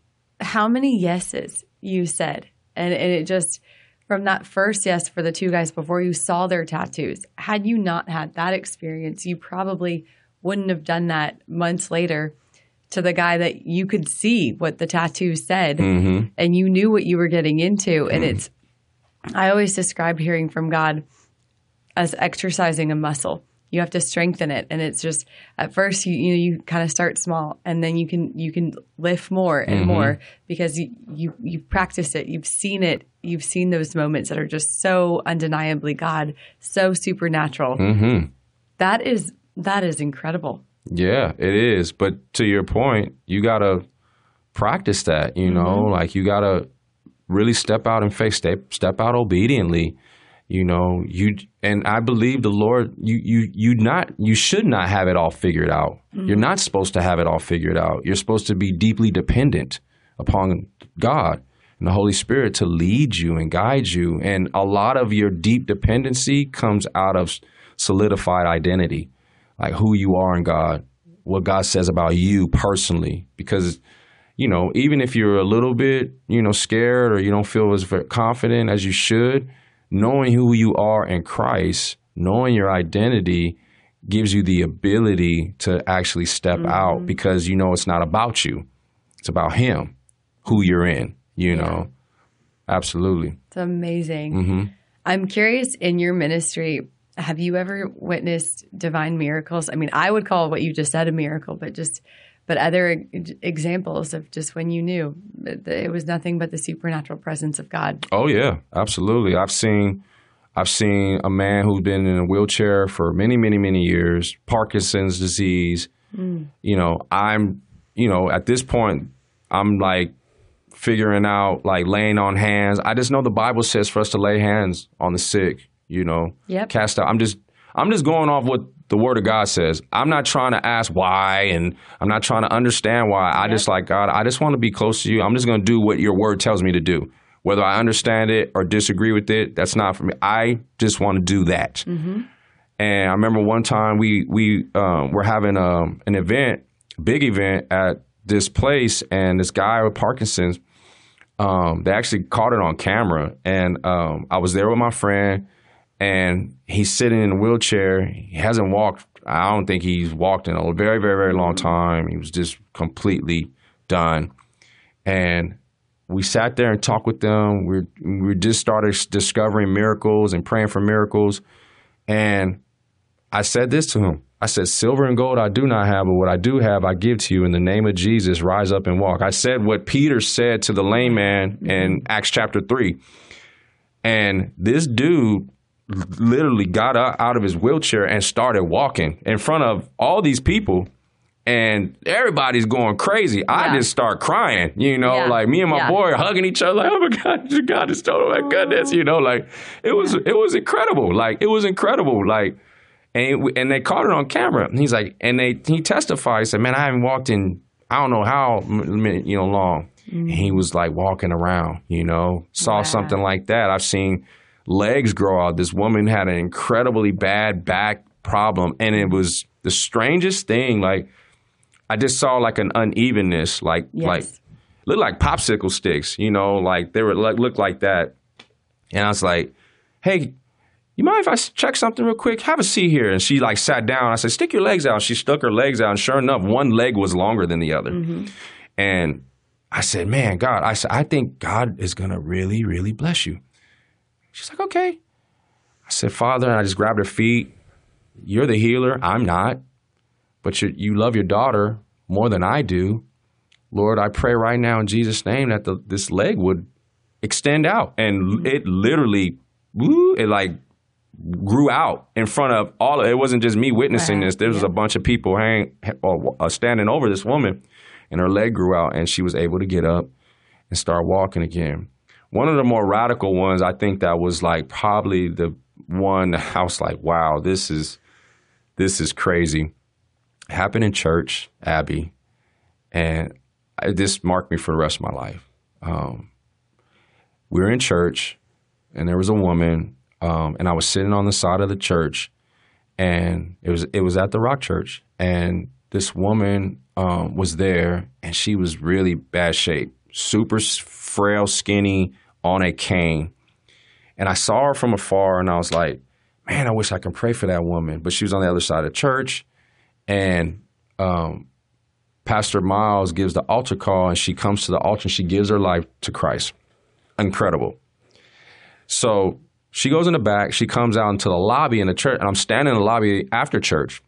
how many yeses you said. And it just, from that first yes for the two guys before you saw their tattoos, had you not had that experience, you probably wouldn't have done that months later to the guy that you could see what the tattoo said and you knew what you were getting into. And I always describe hearing from God as exercising a muscle. You have to strengthen it, and it's just at first you kind of start small, and then you can lift more and more because you practice it, you've seen it, you've seen those moments that are just so undeniably God, so supernatural. That is incredible. Yeah, it is. But to your point, you gotta practice that. You know, like you gotta really step out in faith, step out obediently. You know, and I believe the Lord, you should not have it all figured out. You're not supposed to have it all figured out. You're supposed to be deeply dependent upon God and the Holy Spirit to lead you and guide you. And a lot of your deep dependency comes out of solidified identity, like who you are in God, what God says about you personally. Because, you know, even if you're a little bit, you know, scared or you don't feel as confident as you should, knowing who you are in Christ, knowing your identity gives you the ability to actually step out because you know it's not about you. It's about Him, who you're in, you know. Absolutely. It's amazing. I'm curious, in your ministry, have you ever witnessed divine miracles? I mean, I would call what you just said a miracle, but other examples of just when you knew it was nothing but the supernatural presence of God. Oh yeah, absolutely. I've seen a man who's been in a wheelchair for many, many, many years, Parkinson's disease. You know, at this point, I'm like figuring out, like laying on hands. I just know the Bible says for us to lay hands on the sick, you know, cast out. I'm just going off what the Word of God says. I'm not trying to ask why, and I'm not trying to understand why. I just like, God, I just want to be close to you. I'm just going to do what your Word tells me to do. Whether I understand it or disagree with it, that's not for me. I just want to do that. And I remember one time we were having an event, big event at this place, and this guy with Parkinson's, they actually caught it on camera. And I was there with my friend, and he's sitting in a wheelchair. He hasn't walked. I don't think he's walked in a very, very, very long time. He was just completely done. And we sat there and talked with them. We just started discovering miracles and praying for miracles. And I said this to him. I said, silver and gold I do not have, but what I do have, I give to you. In the name of Jesus, rise up and walk. I said what Peter said to the lame man in Acts chapter 3. And this dude literally got out of his wheelchair and started walking in front of all these people, and everybody's going crazy. I just start crying, you know, like me and my boy are hugging each other, like, oh my God is so, oh my goodness, you know, like it was incredible. Like it was incredible. Like, and they caught it on camera. And he's like, and he testified, he said, man, I haven't walked in, I don't know how, you know, long. And he was like walking around, you know, saw something like that. I've seen legs grow out. This woman had an incredibly bad back problem, and it was the strangest thing. Like, I just saw like an unevenness, like looked like popsicle sticks, you know, like they were looked like that. And I was like, hey, you mind if I check something real quick? Have a seat here. And she like sat down. I said, stick your legs out. She stuck her legs out, and sure enough, one leg was longer than the other. And I said, man, God, I think God is going to really, really bless you. She's like, okay. I said, Father, and I just grabbed her feet. You're the healer. I'm not. But you love your daughter more than I do. Lord, I pray right now in Jesus' name that this leg would extend out. And it literally, it like grew out in front of all. It wasn't just me witnessing this. There was a bunch of people standing over this woman, and her leg grew out, and she was able to get up and start walking again. One of the more radical ones, I think that was like probably the one I was like, wow, this is crazy. It happened in church, Abby, and this marked me for the rest of my life. We were in church, and there was a woman, and I was sitting on the side of the church, and it was at the Rock Church, and this woman was there, and she was really bad shape, super frail, skinny, on a cane. And I saw her from afar, and I was like, man, I wish I could pray for that woman. But she was on the other side of the church, and Pastor Miles gives the altar call, and she comes to the altar, and she gives her life to Christ. Incredible. So she goes in the back. She comes out into the lobby in the church, and I'm standing in the lobby after church.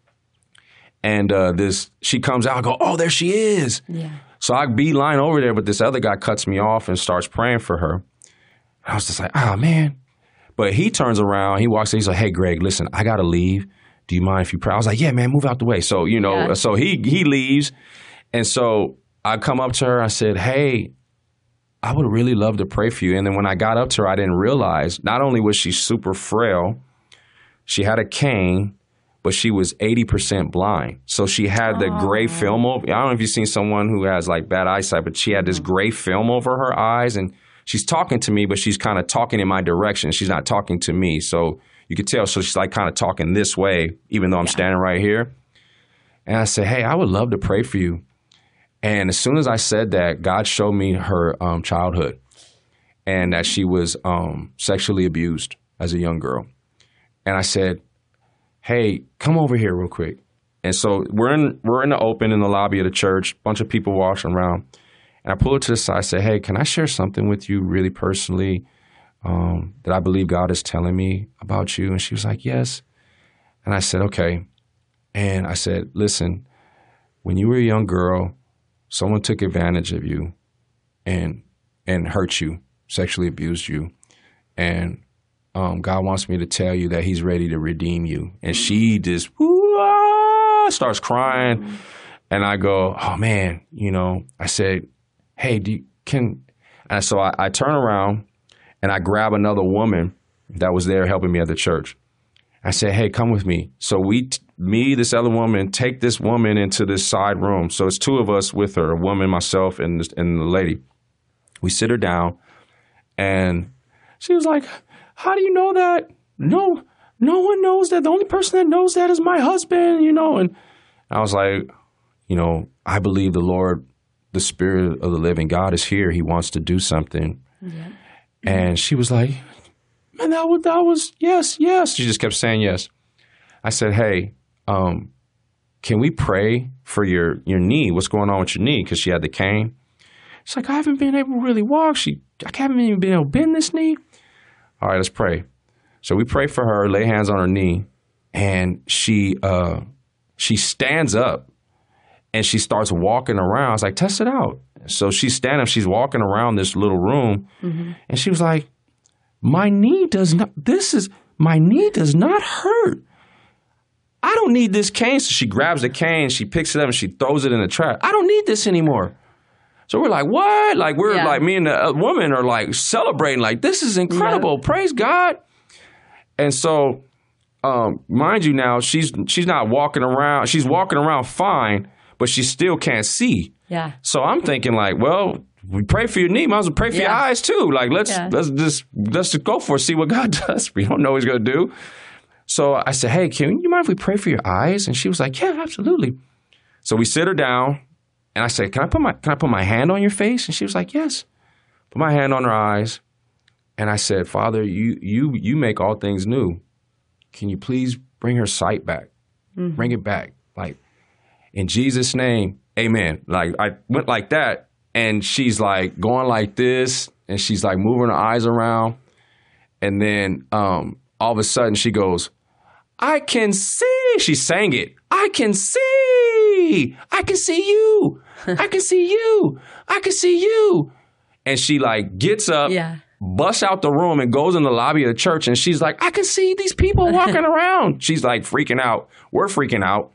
And she comes out. I go, oh, there she is. Yeah. So I beeline over there, but this other guy cuts me off and starts praying for her. I was just like, oh, man. But he turns around. He walks in. He's like, hey, Greg, listen, I got to leave. Do you mind if you pray? I was like, yeah, man, move out the way. So, so he leaves. And so I come up to her. I said, hey, I would really love to pray for you. And then when I got up to her, I didn't realize not only was she super frail, she had a cane, but she was 80% blind. So she had the gray film over. I don't know if you've seen someone who has like bad eyesight, but she had this gray film over her eyes. And she's talking to me, but she's kind of talking in my direction. She's not talking to me. So you could tell. So she's like kind of talking this way, even though I'm standing right here. And I said, hey, I would love to pray for you. And as soon as I said that, God showed me her childhood and that she was sexually abused as a young girl. And I said, hey, come over here real quick. And so we're in the open in the lobby of the church, bunch of people walking around. And I pull her to the side, I say, hey, can I share something with you really personally that I believe God is telling me about you? And she was like, yes. And I said, okay. And I said, listen, when you were a young girl, someone took advantage of you and hurt you, sexually abused you. And God wants me to tell you that he's ready to redeem you. And she just starts crying. And I go, oh, man, I said, hey, and so I turn around and I grab another woman that was there helping me at the church. I said, hey, come with me. So this other woman, take this woman into this side room. So it's two of us with her, a woman, myself, and the lady. We sit her down, and she was like, how do you know that? No one knows that. The only person that knows that is my husband, And I was like, I believe the Lord, the Spirit of the living God is here. He wants to do something. Yeah. And she was like, man, that was, yes. She just kept saying yes. I said, hey, can we pray for your knee? What's going on with your knee? Because she had the cane. She's like, I haven't been able to really walk. I haven't even been able to bend this knee. All right, let's pray. So we pray for her, lay hands on her knee, and she stands up and she starts walking around. I was like, test it out. So she's standing up, she's walking around this little room, and she was like, my knee does not hurt. I don't need this cane. So she grabs the cane, she picks it up, and she throws it in the trash. I don't need this anymore. So we're like, what? Like, like, me and the woman are like celebrating, like, this is incredible. Yeah. Praise God. And so, mind you now, she's not walking around. She's walking around fine, but she still can't see. Yeah. So I'm thinking like, well, we pray for your knee, might as well pray for your eyes too. Like, let's just go for it, see what God does. We don't know what he's going to do. So I said, hey, can you mind if we pray for your eyes? And she was like, yeah, absolutely. So we sit her down. And I said, can I put my hand on your face? And she was like, yes. Put my hand on her eyes. And I said, Father, you make all things new. Can you please bring her sight back? Mm-hmm. Bring it back. Like, in Jesus' name, amen. Like, I went like that. And she's like going like this. And she's like moving her eyes around. And then all of a sudden she goes, I can see. She sang it. I can see. I can see you. I can see you. I can see you. And she like gets up, busts out the room and goes in the lobby of the church. And she's like, I can see these people walking around. She's like freaking out. We're freaking out.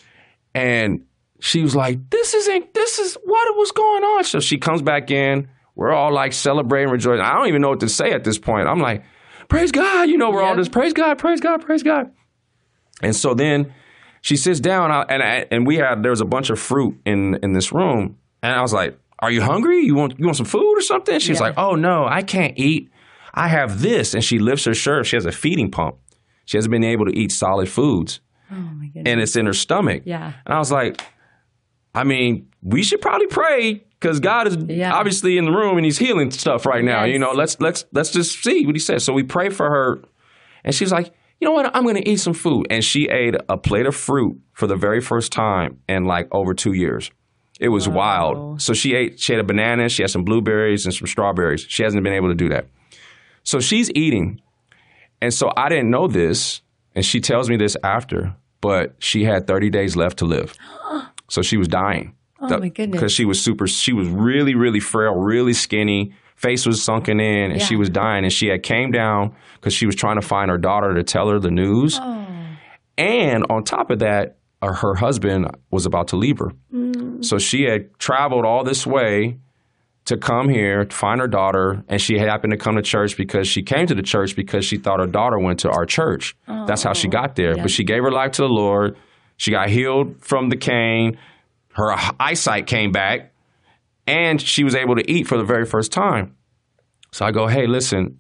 And she was like, this is what was going on. So she comes back in. We're all like celebrating, rejoicing. I don't even know what to say at this point. I'm like, praise God. We're all just praise God, praise God, praise God. And so then she sits down and there was a bunch of fruit in this room. And I was like, are you hungry? You want some food or something? She was like, oh, no, I can't eat. I have this. And she lifts her shirt. She has a feeding pump. She hasn't been able to eat solid foods. Oh, my goodness. And it's in her stomach. Yeah. And I was like, I mean, we should probably pray because God is obviously in the room and he's healing stuff right now. Let's just see what he says. So we pray for her. And she was like, you know what? I'm going to eat some food. And she ate a plate of fruit for the very first time in like over 2 years. It was wild. So she ate a banana, she had some blueberries and some strawberries. She hasn't been able to do that. So she's eating. And so I didn't know this, and she tells me this after, but she had 30 days left to live. So she was dying. Oh, my goodness. Because she was really, really frail, really skinny. Face was sunken in, and she was dying. And she had came down because she was trying to find her daughter to tell her the news. Oh. And on top of that, her husband was about to leave her. So she had traveled all this way to come here to find her daughter, and she happened to come to church because she came to the church because she thought her daughter went to our church. That's how she got there. But she gave her life to the Lord. She got healed from the cane. Her eyesight came back, and she was able to eat for the very first time. So I go, hey, listen,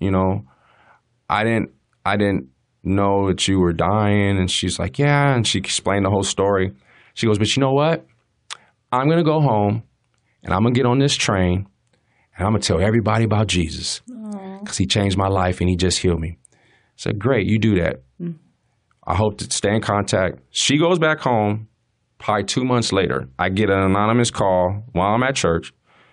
I didn't know that you were dying. And she's like, yeah. And she explained the whole story. She goes, but you know what? I'm going to go home, and I'm going to get on this train, and I'm going to tell everybody about Jesus because he changed my life and he just healed me. I said, great, you do that. I hope to stay in contact. She goes back home. Probably 2 months later, I get an anonymous call while I'm at church.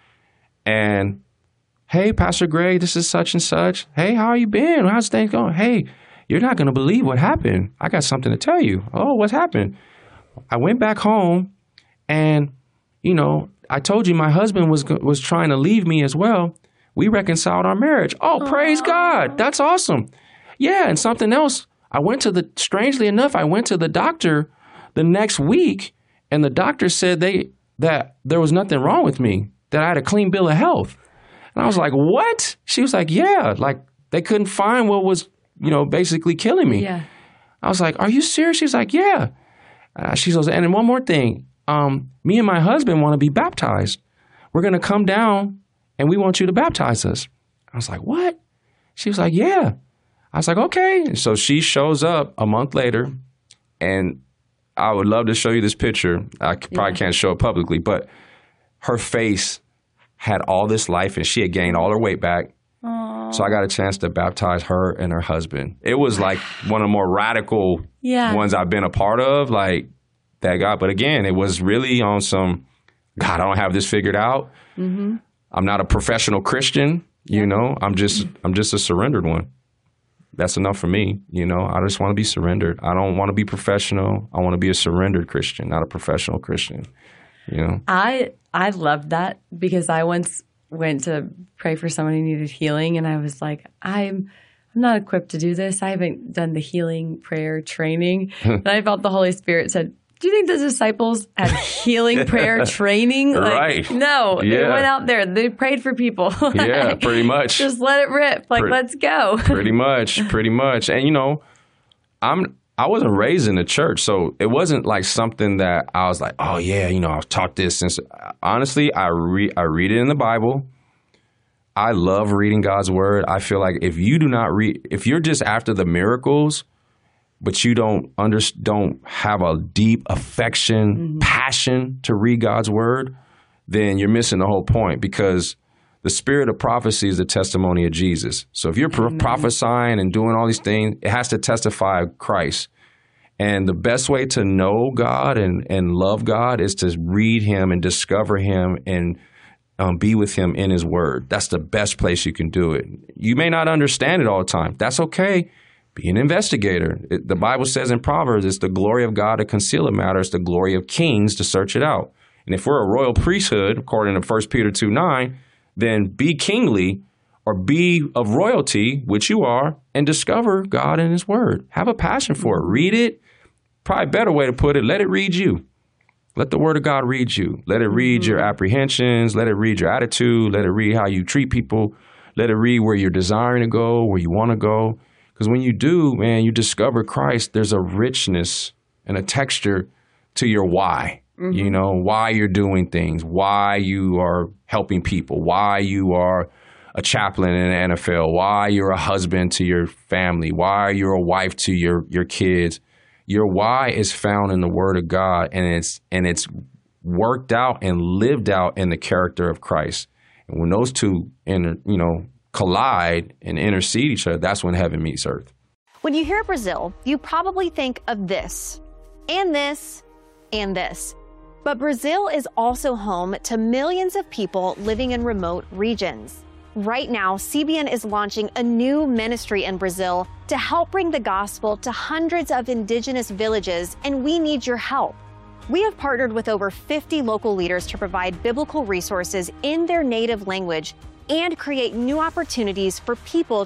And, hey, Pastor Greg, this is such and such. Hey, how you been? How's things going? Hey, you're not going to believe what happened. I got something to tell you. Oh, what's happened? I went back home and, I told you my husband was trying to leave me as well. We reconciled our marriage. Oh, praise God. That's awesome. Yeah, and something else. Strangely enough, I went to the doctor the next week, and the doctor said that there was nothing wrong with me, that I had a clean bill of health. And I was like, what? She was like, yeah, like they couldn't find what was, basically killing me. Yeah. I was like, are you serious? She's like, yeah. She goes, and then one more thing. Me and my husband want to be baptized. We're going to come down, and we want you to baptize us. I was like, what? She was like, yeah. I was like, okay. And so she shows up a month later, and I would love to show you this picture. I probably can't show it publicly, but her face had all this life, and she had gained all her weight back. Aww. So I got a chance to baptize her and her husband. It was like one of the more radical ones I've been a part of, like that guy. But again, it was really on some, God, I don't have this figured out. Mm-hmm. I'm not a professional Christian, I'm just a surrendered one. That's enough for me. I just want to be surrendered. I don't want to be professional. I want to be a surrendered Christian, not a professional Christian. I loved that because I once went to pray for someone who needed healing, and I was like, I'm not equipped to do this. I haven't done the healing prayer training. And I felt the Holy Spirit said, do you think the disciples had healing prayer training? Right. No, they went out there. They prayed for people. Yeah, pretty much. Just let it rip. Let's go. Pretty much. And, I wasn't raised in the church, so it wasn't like something that I was like, oh, yeah, I've taught this since. Honestly, I read it in the Bible. I love reading God's word. I feel like if you're just after the miracles, but you don't have a deep affection, passion to read God's word, then you're missing the whole point, because the spirit of prophecy is the testimony of Jesus. So if you're prophesying and doing all these things, it has to testify of Christ. And the best way to know God and love God is to read him and discover him and be with him in his word. That's the best place you can do it. You may not understand it all the time. That's okay. Be an investigator. The Bible says in Proverbs, it's the glory of God to conceal a matter. It's the glory of kings to search it out. And if we're a royal priesthood, according to 1 Peter 2:9, then be kingly or be of royalty, which you are, and discover God in his word. Have a passion for it. Read it. Probably a better way to put it, let it read you. Let the word of God read you. Let it read your apprehensions. Let it read your attitude. Let it read how you treat people. Let it read where you're desiring to go, where you want to go. Because when you do, man, you discover Christ, there's a richness and a texture to your why. Why you're doing things, why you are helping people, why you are a chaplain in the NFL, why you're a husband to your family, why you're a wife to your kids. Your why is found in the Word of God, and it's worked out and lived out in the character of Christ. And when those two, collide and intercede each other, that's when heaven meets earth. When you hear Brazil, you probably think of this, and this, and this. But Brazil is also home to millions of people living in remote regions. Right now, CBN is launching a new ministry in Brazil to help bring the gospel to hundreds of indigenous villages, and we need your help. We have partnered with over 50 local leaders to provide biblical resources in their native language and create new opportunities for people